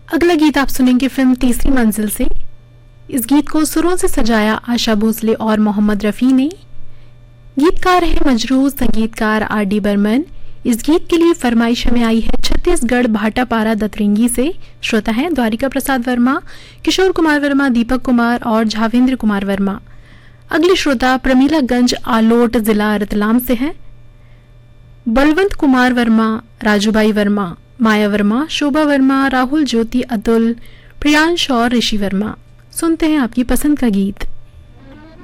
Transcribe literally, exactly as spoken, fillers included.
अगला गीत आप सुनेंगे फिल्म तीसरी मंजिल से। इस गीत को सुरों से सजाया आशा भोसले और मोहम्मद रफ़ी ने। गीतकार है मजरूह, संगीतकार आर डी बर्मन। इस गीत के लिए फरमाइश हमें आई है छत्तीसगढ़ भाटापारा दतरिंगी से। श्रोता हैं द्वारिका प्रसाद वर्मा, किशोर कुमार वर्मा, दीपक कुमार और झावेंद्र कुमार वर्मा। अगले श्रोता प्रमीलागंज आलोट जिला रतलाम से हैं। बलवंत कुमार वर्मा, राजूबाई वर्मा, माया वर्मा, शोभा वर्मा, राहुल, ज्योति, अतुल, प्रियांश और ऋषि वर्मा। सुनते हैं आपकी पसंद का गीत।